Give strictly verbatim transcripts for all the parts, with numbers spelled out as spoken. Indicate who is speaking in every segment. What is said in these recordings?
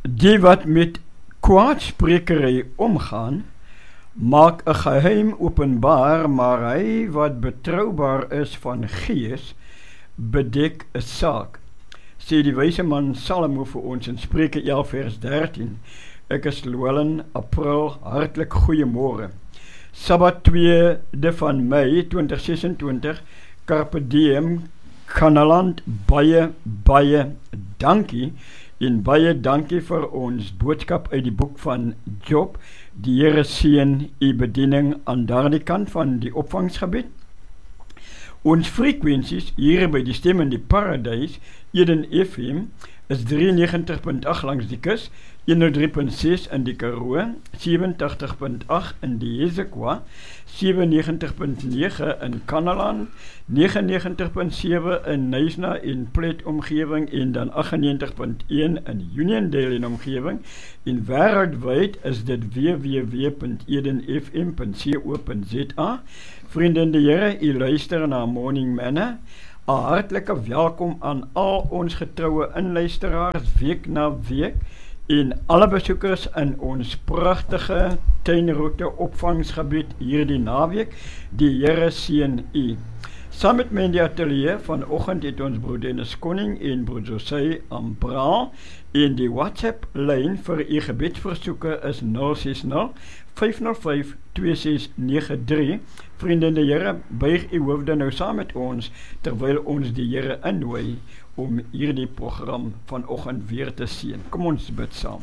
Speaker 1: Die wat met kwaadsprekery omgaan, maak 'n geheim openbaar, maar hy wat betroubaar is van gees, bedek 'n saak. Sê die wyse man Salomo vir ons in Spreuke elf vers dertien. Ek is Llewellyn April, hartlik goeiemôre. Sabbat tweede van Mei twintig sesentwintig, Carpe Diem, Kannaland, baie, baie dankie, en baie dankie vir ons boodskap uit die boek van Job. Die Here seën u bediening aan daardie kant van die opvangsgebied. Ons frekwensies hier by die Stem in die Paradys, Eden F M, is drieënnegentig punt agt langs die kus, honderd drie punt ses in die Karoo, sewentig punt agt in die Hesekwa, sewennegentig punt nege in Kannaland, negenennegentig punt sewe in Knysna en Plet omgewing en dan agtennegentig punt een in Uniondale en omgewing, en wêreldwyd is dit w w w punt eden f m punt co punt z a. Vriende in die Here, u luister na Morning Manna. 'n Hartlike welkom aan al ons getroue inluisteraars week na week en alle besoekers in ons pragtige tuinroete opvangsgebied hierdie naweek. Die Here seën u. Saam met my in die atelier vanoggend het ons broer Dennis Koning en broer José Ambra, en die WhatsApp lyn vir u gebedsversoeke is nul ses nul vyf nul vyf twee ses nege drie. Vriende in die Here, buig u hoofde nou saam met ons terwyl ons die Here innooi om hierdie program vanoggend weer te seën. Kom ons bid saam.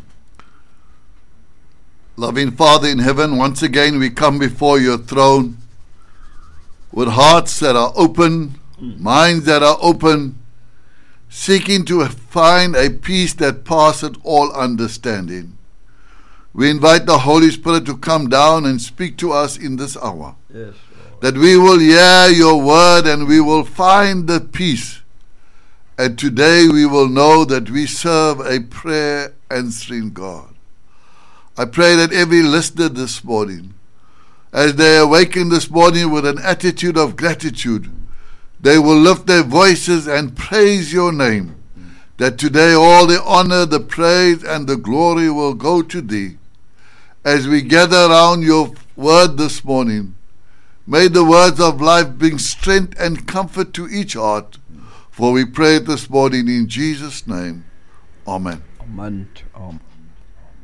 Speaker 2: Loving Father in heaven, once again we come before your throne with hearts that are open, mm. minds that are open, seeking to find a peace that passeth all understanding. We invite the Holy Spirit to come down and speak to us in this hour.
Speaker 1: Yes,
Speaker 2: that we will hear your word and we will find the peace. And today we will know that we serve a prayer answering God. I pray that every listener this morning, as they awaken this morning with an attitude of gratitude, they will lift their voices and praise your name. That today all the honor, the praise, and the glory will go to thee. As we gather around your word this morning, may the words of life bring strength and comfort to each heart. For we pray this morning in Jesus' name. Amen.
Speaker 1: Amen. Amen.